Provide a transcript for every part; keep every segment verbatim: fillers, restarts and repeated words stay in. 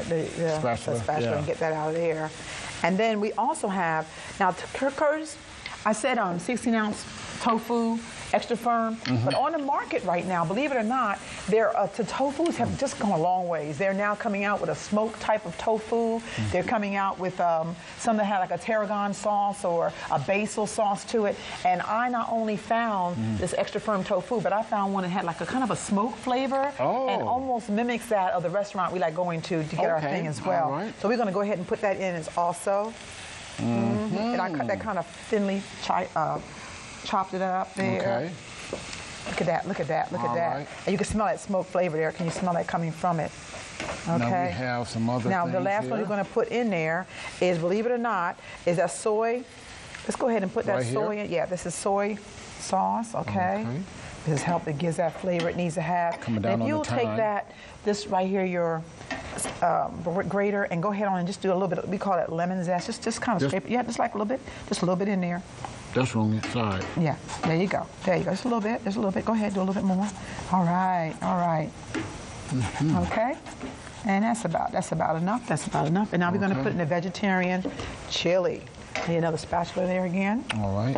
the, the spatula, the spatula yeah. and get that out of there. And then we also have, now Curtis, I said um, sixteen ounce tofu, extra firm, mm-hmm. but on the market right now, believe it or not, their uh, the tofus have just gone a long ways. They're now coming out with a smoked type of tofu. Mm-hmm. They're coming out with um, some that have like a tarragon sauce or a basil sauce to it. And I not only found mm-hmm. this extra firm tofu, but I found one that had like a kind of a smoke flavor oh. and almost mimics that of the restaurant we like going to to get okay. our thing as well. All right. So we're going to go ahead and put that in as also. Mm-hmm. And I cut that kind of thinly chi- uh, chopped it up there. Okay. Look at that, look at that, look All at that. right. And you can smell that smoke flavor there. Can you smell that coming from it? Okay. Now we have some other Now things the last here. one we're going to put in there is, believe it or not, is that soy. Let's go ahead and put that Right soy here? in. Yeah, this is soy sauce, okay? Okay. This help, it gives that flavor it needs to have. Coming down and if on the you'll take thyme. that, this right here, your um, grater, and go ahead on and just do a little bit, we call it lemon zest, just, just kind of Just- scrape it. Yeah, just like a little bit, just a little bit in there. That's wrong inside. Yeah, there you go. There you go. Just a little bit. Just a little bit. Go ahead, do a little bit more. All right, all right. Mm-hmm. Okay, and that's about that's about enough. That's about enough. And now we're going to Okay. put in the vegetarian chili. Need another spatula there again. All right.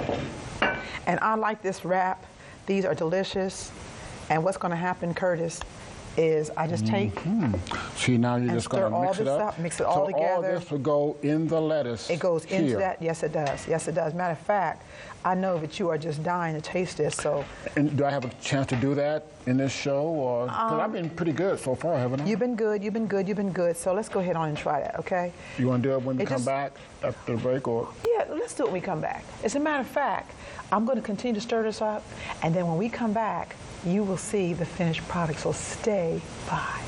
And I like this wrap. These are delicious. And what's going to happen, Curtis, is I just take Hmm. See, now you're and just going stir to all mix it this up. up, mix it all so together. all this will go in the lettuce. It goes into here. that. Yes, it does. Yes, it does. Matter of fact, I know that you are just dying to taste this. So And do I have a chance to do that in this show, or because Um, I've been pretty good so far, haven't I? you've been good. You've been good. You've been good. So let's go ahead on and try that. Okay? You want to do it when we It come just- back after the break, or? Yeah. Let's do it when we come back. As a matter of fact, I'm going to continue to stir this up, and then when we come back, you will see the finished product. So stay by.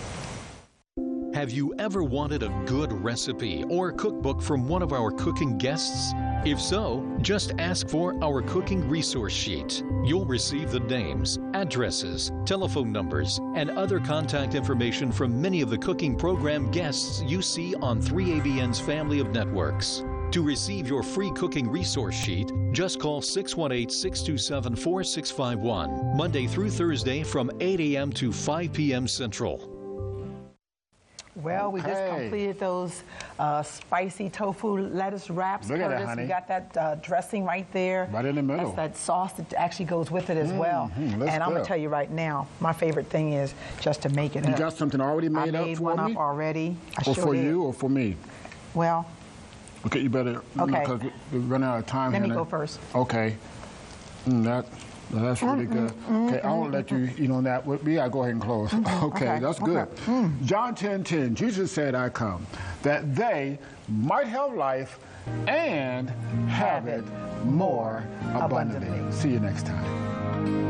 Have you ever wanted a good recipe or cookbook from one of our cooking guests? If so, just ask for our cooking resource sheet. You'll receive the names, addresses, telephone numbers, and other contact information from many of the cooking program guests you see on three A B N's family of networks. To receive your free cooking resource sheet, just call six one eight, six two seven, four six five one, Monday through Thursday from eight a m to five p m Central. Well, we just Okay. completed those uh, spicy tofu lettuce wraps. Look at that, Curtis. honey. We got that uh, dressing right there. Right in the middle. That's that sauce that actually goes with it as well. Mhm, looks And I'm going good. to tell you right now, my favorite thing is just to make it You up. got something already I made up made for one me? up already. I Or sure for did. you, or for me? Well, Okay, you better, Okay. because we're running out of time let here. me now. go first. Okay. Mm, that, well, that's really good. Okay, I won't let you eat on that. We gotta go ahead and close. Okay, Okay, that's okay. good. John ten ten, Jesus said, I come, that they might have life and have it more abundantly. abundantly. See you next time.